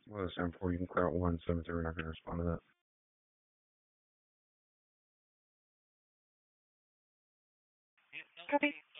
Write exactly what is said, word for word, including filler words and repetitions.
Well, seven four, you can clear out one, seven three, we're not going to respond to that. Copy.